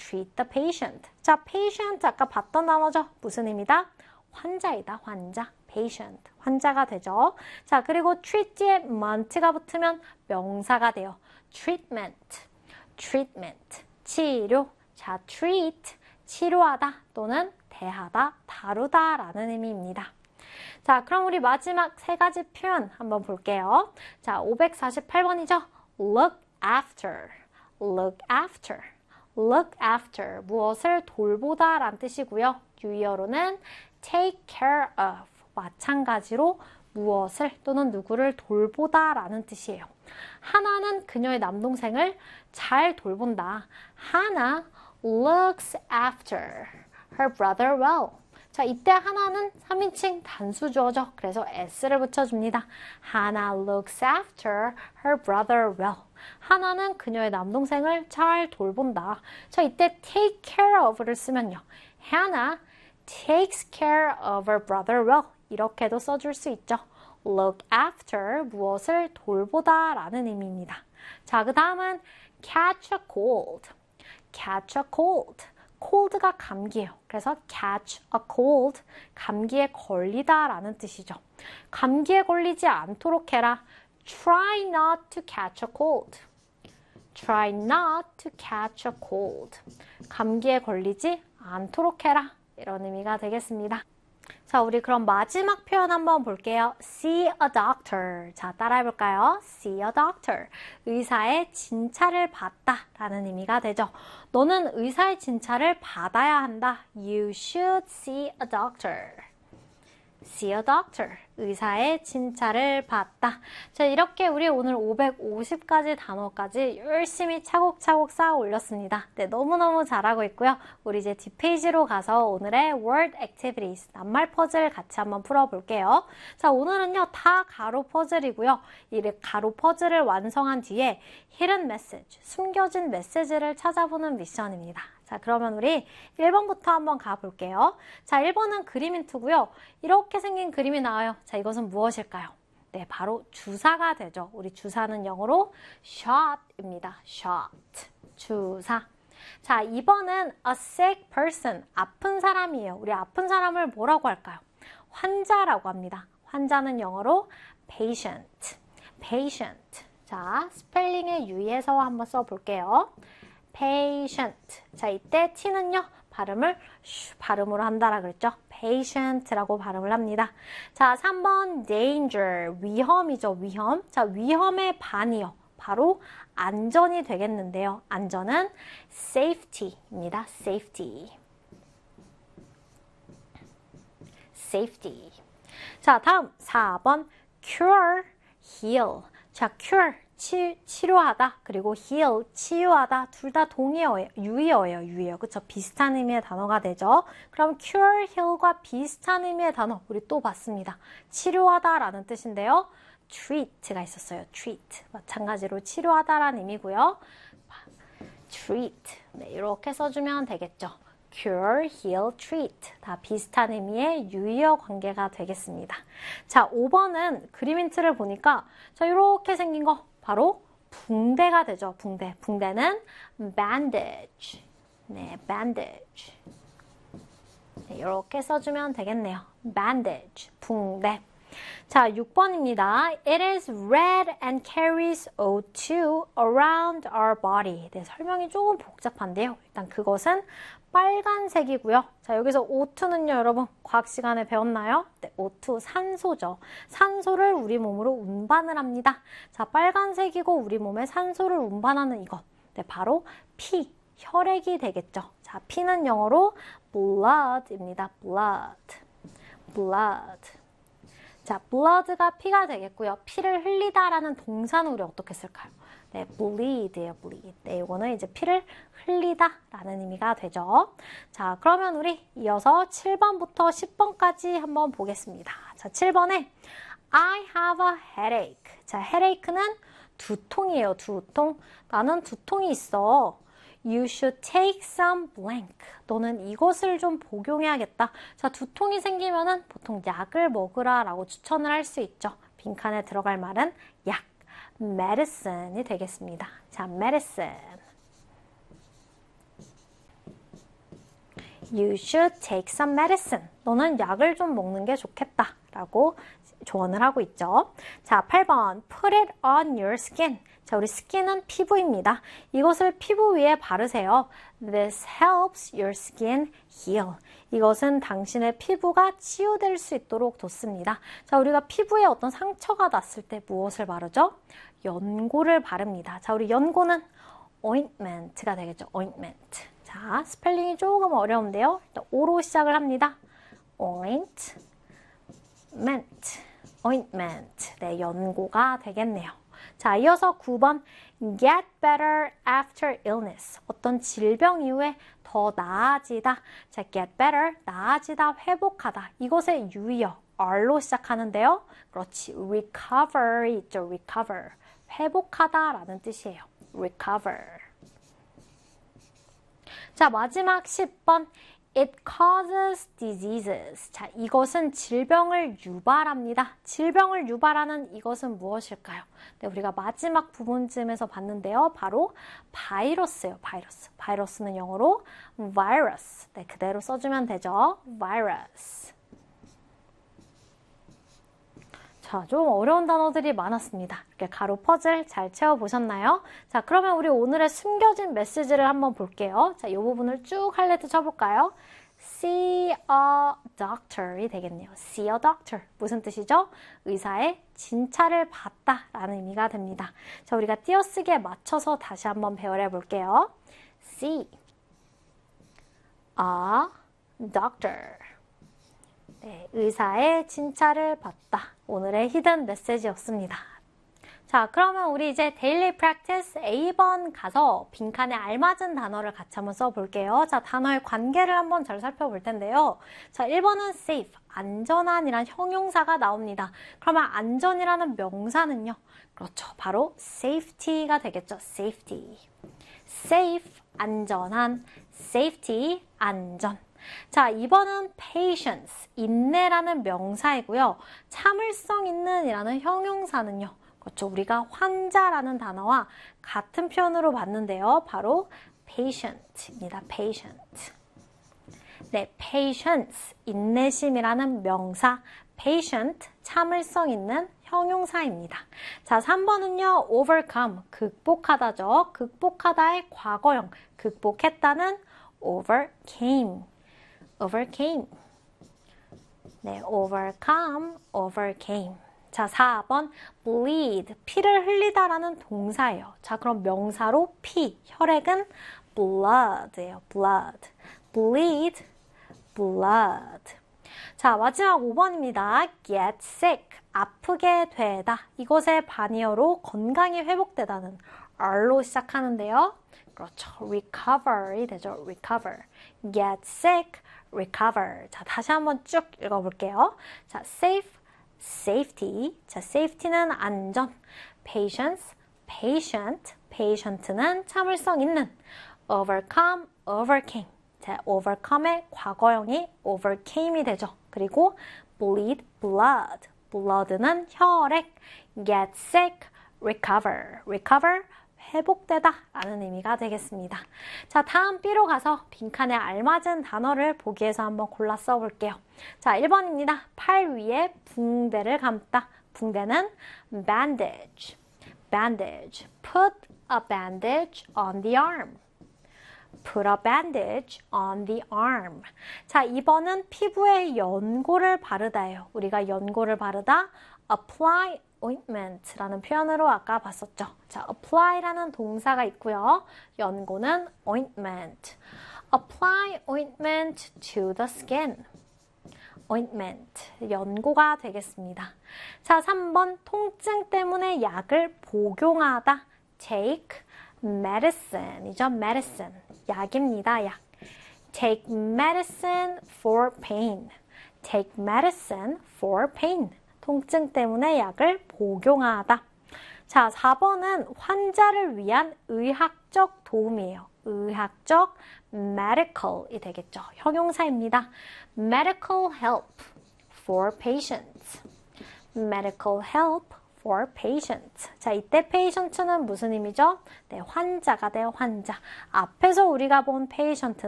treat the patient. 자, patient 아까 봤던 단어죠. 무슨 의미다? 환자이다, 환자. patient, 환자가 되죠. 자, 그리고 treat에 ment가 붙으면 명사가 돼요. treatment, treatment, 치료. 자, treat, 치료하다 또는 대하다, 다루다 라는 의미입니다. 자, 그럼 우리 마지막 세 가지 표현 한번 볼게요. 자, 548번이죠. look after, look after, look after, 무엇을 돌보다 라는 뜻이고요. 유의어로는 take care of, 마찬가지로 무엇을 또는 누구를 돌보다 라는 뜻이에요. 하나는 그녀의 남동생을 잘 돌본다. 하나 looks after her brother well. 자, 이때 하나는 3인칭 단수주어죠. 그래서 s를 붙여줍니다. 하나 looks after her brother well. 하나는 그녀의 남동생을 잘 돌본다. 자, 이때 take care of를 쓰면요. 하나 takes care of her brother well. 이렇게도 써줄 수 있죠. look after, 무엇을 돌보다 라는 의미입니다. 자, 그 다음은 catch a cold. catch a cold. cold가 감기예요. 그래서 catch a cold, 감기에 걸리다 라는 뜻이죠. 감기에 걸리지 않도록 해라. try not to catch a cold. try not to catch a cold. 감기에 걸리지 않도록 해라. 이런 의미가 되겠습니다. 자, 우리 그럼 마지막 표현 한번 볼게요. see a doctor. 자, 따라해볼까요? see a doctor. 의사의 진찰을 받다 라는 의미가 되죠. 너는 의사의 진찰을 받아야 한다. You should see a doctor. see a doctor. 의사의 진찰을 받다. 자, 이렇게 우리 오늘 550가지 단어까지 열심히 차곡차곡 쌓아 올렸습니다. 네, 너무너무 잘하고 있고요. 우리 이제 뒷페이지로 가서 오늘의 word activities, 낱말 퍼즐 같이 한번 풀어볼게요. 자, 오늘은요, 다 가로 퍼즐이고요. 이 가로 퍼즐을 완성한 뒤에 hidden message, 숨겨진 메시지를 찾아보는 미션입니다. 자, 그러면 우리 1번부터 한번 가볼게요. 자, 1번은 그림 힌트고요. 이렇게 생긴 그림이 나와요. 자, 이것은 무엇일까요? 네, 바로 주사가 되죠. 우리 주사는 영어로 shot입니다. shot, 주사. 자, 2번은 a sick person, 아픈 사람이에요. 우리 아픈 사람을 뭐라고 할까요? 환자라고 합니다. 환자는 영어로 patient, patient. 자, 스펠링에 유의해서 한번 써볼게요. patient. 자, 이때 t는요, 발음으로 한다라 그랬죠. patient라고 발음을 합니다. 자, 3번 danger. 위험이죠, 위험. 자, 위험의 반이요. 바로 안전이 되겠는데요. 안전은 safety입니다. safety. safety. 자, 다음 4번 cure, heal. 자, cure. 치료하다 그리고 heal, 치유하다 둘 다 동의어예요. 유의어예요. 유의어. 그쵸? 비슷한 의미의 단어가 되죠. 그럼 cure, heal과 비슷한 의미의 단어 우리 또 봤습니다. 치료하다 라는 뜻인데요. treat가 있었어요. treat. 마찬가지로 치료하다라는 의미고요. treat. 네, 이렇게 써주면 되겠죠. cure, heal, treat. 다 비슷한 의미의 유의어 관계가 되겠습니다. 자, 5번은 그림 힌트를 보니까 자, 이렇게 생긴 거 바로 붕대가 되죠. 붕대. 붕대는 bandage. 네, bandage. 네, 이렇게 써주면 되겠네요. bandage, 붕대. 자, 6번입니다. It is red and carries O2 around our body. 네, 설명이 조금 복잡한데요. 일단 그것은 빨간색이고요. 자, 여기서 O2는요, 여러분, 과학 시간에 배웠나요? 네, O2, 산소죠. 산소를 우리 몸으로 운반을 합니다. 자, 빨간색이고 우리 몸에 산소를 운반하는 이것. 네, 바로 피, 혈액이 되겠죠. 자, 피는 영어로 blood입니다. blood. blood. 자, blood가 피가 되겠고요. 피를 흘리다라는 동사는 우리 어떻게 쓸까요? 네, bleed예요, bleed. 네, 이거는 이제 피를 흘리다라는 의미가 되죠. 자, 그러면 우리 이어서 7번부터 10번까지 한번 보겠습니다. 자, 7번에 I have a headache. 자, headache는 두통이에요, 두통. 나는 두통이 있어. You should take some blank. 너는 이것을 좀 복용해야겠다. 자, 두통이 생기면은 보통 약을 먹으라 라고 추천을 할 수 있죠. 빈칸에 들어갈 말은 약, medicine이 되겠습니다. 자, medicine. You should take some medicine. 너는 약을 좀 먹는 게 좋겠다. 라고 조언을 하고 있죠. 자, 8번. Put it on your skin. 자, 우리 skin은 피부입니다. 이것을 피부 위에 바르세요. This helps your skin heal. 이것은 당신의 피부가 치유될 수 있도록 돕습니다. 자, 우리가 피부에 어떤 상처가 났을 때 무엇을 바르죠? 연고를 바릅니다. 자, 우리 연고는 ointment가 되겠죠. ointment. 자, 스펠링이 조금 어려운데요. 일단 O로 시작을 합니다. ointment. ointment. 네, 연고가 되겠네요. 자, 이어서 9번 get better after illness. 어떤 질병 이후에 더 나아지다. 자, get better, 나아지다, 회복하다. 이것의 유의어, R로 시작하는데요. 그렇지, recover 있죠, recover. 회복하다라는 뜻이에요. recover. 자, 마지막 10번 It causes diseases. 자, 이것은 질병을 유발합니다. 질병을 유발하는 이것은 무엇일까요? 네, 우리가 마지막 부분쯤에서 봤는데요. 바로 바이러스예요. 바이러스. 바이러스는 영어로 virus. 네, 그대로 써주면 되죠. virus. 자, 좀 어려운 단어들이 많았습니다. 이렇게 가로 퍼즐 잘 채워보셨나요? 자, 그러면 우리 오늘의 숨겨진 메시지를 한번 볼게요. 자, 이 부분을 쭉 하이라이트 쳐볼까요? See a doctor이 되겠네요. See a doctor. 무슨 뜻이죠? 의사의 진찰을 받다 라는 의미가 됩니다. 자, 우리가 띄어쓰기에 맞춰서 다시 한번 배열해 볼게요. See a doctor. 네, 의사의 진찰을 받다. 오늘의 히든 메시지였습니다. 자, 그러면 우리 이제 데일리 프랙티스 A번 가서 빈칸에 알맞은 단어를 같이 한번 써볼게요. 자, 단어의 관계를 한번 잘 살펴볼 텐데요. 자, 1번은 safe, 안전한이란 형용사가 나옵니다. 그러면 안전이라는 명사는요? 그렇죠. 바로 safety가 되겠죠. safety. safe, 안전한, safety, 안전. 자, 2번은 patience, 인내라는 명사이고요. 참을성 있는 이라는 형용사는요. 그렇죠. 우리가 환자라는 단어와 같은 표현으로 봤는데요. 바로 patient입니다. patient. 네, patience, 인내심이라는 명사, patient, 참을성 있는 형용사입니다. 자, 3번은요. overcome, 극복하다죠. 극복하다의 과거형, 극복했다는 overcame. overcame. 네, overcome, overcame. 자, 4번 bleed, 피를 흘리다라는 동사예요. 자, 그럼 명사로 피, 혈액은 blood예요. blood. bleed, blood. 자, 마지막 5번입니다. get sick, 아프게 되다. 이것의 반이어로 건강이 회복되다는 R로 시작하는데요. 그렇죠. recover이 되죠. recover. get sick, recover. 자, 다시 한번 쭉 읽어볼게요. 자, safe, safety. 자, safety는 안전. patience, patient. patient는 참을성 있는. overcome, overcame. 자, overcome의 과거형이 overcame이 되죠. 그리고 bleed, blood. blood는 혈액. get sick, recover. recover, 회복되다 라는 의미가 되겠습니다. 자, 다음 B로 가서 빈칸에 알맞은 단어를 보기에서 한번 골라 써볼게요. 자, 1번입니다. 팔 위에 붕대를 감다. 붕대는 bandage. bandage. Put a bandage on the arm. Put a bandage on the arm. 자, 2번은 피부에 연고를 바르다예요. 우리가 연고를 바르다 apply ointment라는 표현으로 아까 봤었죠. 자, apply라는 동사가 있고요. 연고는 ointment. apply ointment to the skin. ointment, 연고가 되겠습니다. 자, 3번 통증 때문에 약을 복용하다. take medicine이죠. medicine, 약입니다. 약. take medicine for pain. take medicine for pain. 통증 때문에 약을 복용하다. 자, 4번은 환자를 위한 의학적 도움이에요. 의학적 medical이 되겠죠. 형용사입니다. medical help for patients. medical help for patients. 자, 이때 patient는 무슨 의미죠? 네, 환자가 돼요, 환자. 앞에서 우리가 본 patient는